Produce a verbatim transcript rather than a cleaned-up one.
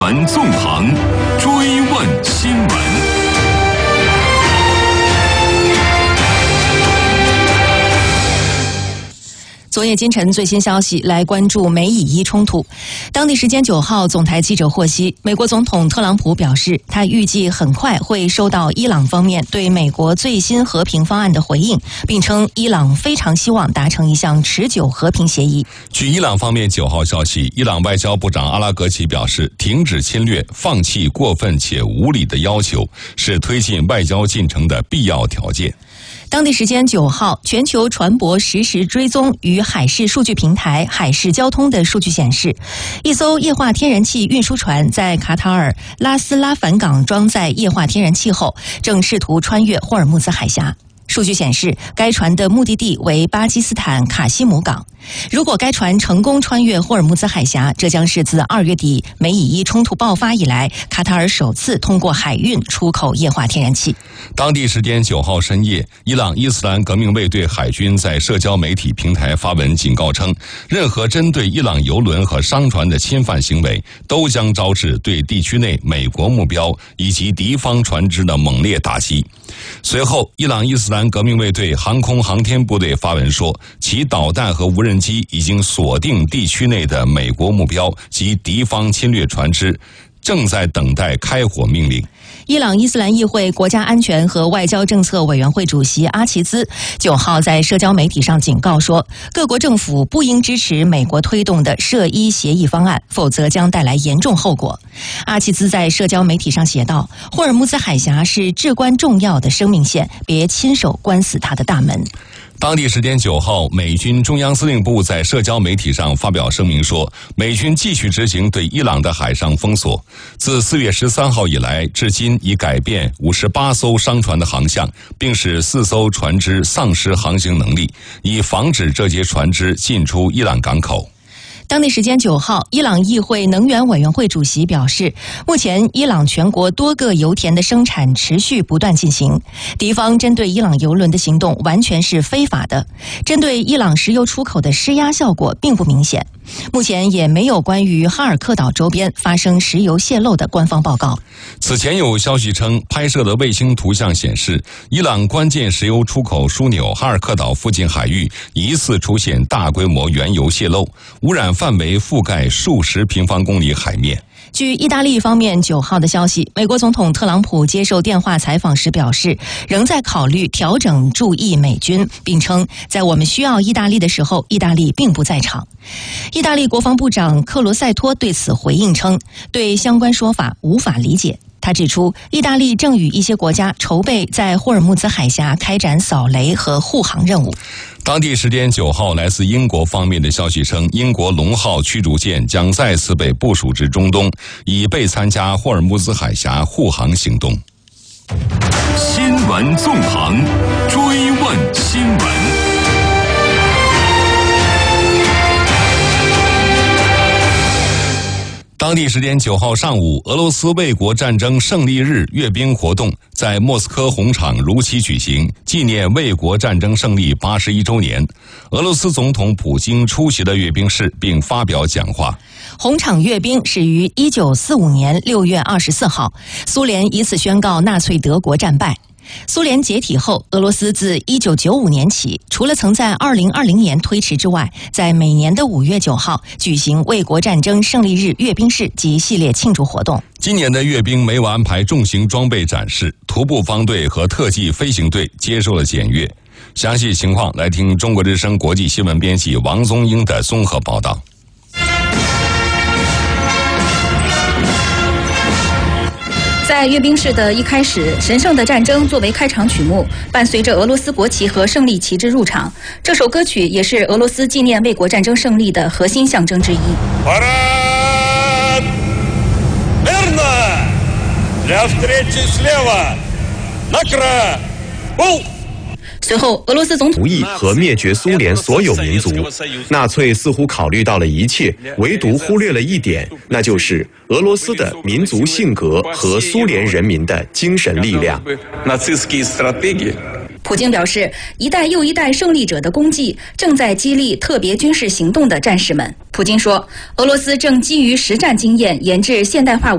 闻纵横，追问新闻。 昨夜今晨最新消息，来关注美以伊冲突。当地时间九号，总台记者获悉，美国总统特朗普表示，他预计很快会收到伊朗方面对美国最新和平方案的回应，并称伊朗非常希望达成一项持久和平协议。 据伊朗方面九号消息，伊朗外交部长阿拉格齐表示，停止侵略、放弃过分且无理的要求，是推进外交进程的必要条件。 当地时间九号，全球船舶实时追踪与海事数据平台海事交通的数据显示，一艘液化天然气运输船在卡塔尔拉斯拉凡港装载液化天然气后，正试图穿越霍尔木兹海峡。数据显示，该船的目的地为巴基斯坦卡西姆港。如果该船成功穿越霍尔木兹海峡，这将是自二月底美以伊冲突爆发以来，卡塔尔首次通过海运出口液化天然气。 当地时间九号深夜，伊朗伊斯兰革命卫队海军在社交媒体平台发文警告称，任何针对伊朗油轮和商船的侵犯行为，都将招致对地区内美国目标以及敌方船只的猛烈打击。随后，伊朗伊斯兰革命卫队航空航天部队发文说，其导弹和无人机已经锁定地区内的美国目标及敌方侵略船只，正在等待开火命令。 伊朗伊斯兰议会国家安全和外交政策委员会主席阿齐兹九号在社交媒体上警告说，各国政府不应支持美国推动的涉伊协议方案，否则将带来严重后果。阿齐兹在社交媒体上写道，霍尔木兹海峡是至关重要的生命线，别亲手关死它的大门。 当地时间九号，美军中央司令部在社交媒体上发表声明说，美军继续执行对伊朗的海上封锁，自四月十三号以来，至今已改变五十八艘商船的航向，并使四艘船只丧失航行能力，以防止这些船只进出伊朗港口。 当地时间九号，伊朗议会能源委员会主席表示，目前伊朗全国多个油田的生产持续不断进行，敌方针对伊朗油轮的行动完全是非法的，针对伊朗石油出口的施压效果并不明显。目前也没有关于哈尔克岛周边发生石油泄漏的官方报告。 此前有消息称，拍摄的卫星图像显示，伊朗关键石油出口枢纽哈尔克岛附近海域疑似出现大规模原油泄漏，污染范围覆盖数十平方公里海面。 据意大利方面九号的消息，美国总统特朗普接受电话采访时表示，仍在考虑调整驻意美军，并称在我们需要意大利的时候，意大利并不在场。意大利国防部长克罗塞托对此回应称，对相关说法无法理解。他指出，意大利正与一些国家筹备在霍尔木兹海峡开展扫雷和护航任务。 当地时间九号，来自英国方面的消息称，英国龙号驱逐舰将再次被部署至中东，以备参加霍尔木兹海峡护航行动。 新闻纵横，追问新闻。 当地时间九号上午，俄罗斯卫国战争胜利日阅兵活动在莫斯科红场如期举行，纪念卫国战争胜利八十一周年。俄罗斯总统普京出席了阅兵式，并发表讲话。 红场阅兵始于一九四五年六月二十四号，苏联以此宣告纳粹德国战败。苏联解体后，俄罗斯自一九九五年起，除了曾在二零二零年推迟之外，在每年的五月九号举行卫国战争胜利日阅兵式及系列庆祝活动。 今年的阅兵没有安排重型装备展示，徒步方队和特技飞行队接受了检阅。详细情况来听中国之声国际新闻编辑王宗英的综合报道。 在阅兵式的一开始，《神圣的战争》作为开场曲目，伴随着俄罗斯国旗和胜利旗帜入场。这首歌曲也是俄罗斯纪念卫国战争胜利的核心象征之一。随后，俄罗斯总统无意和灭绝苏联所有民族。纳粹似乎考虑到了一切，唯独忽略了一点，那就是俄罗斯的民族性格和苏联人民的精神力量。 普京表示，一代又一代胜利者的功绩正在激励特别军事行动的战士们。普京说，俄罗斯正基于实战经验研制现代化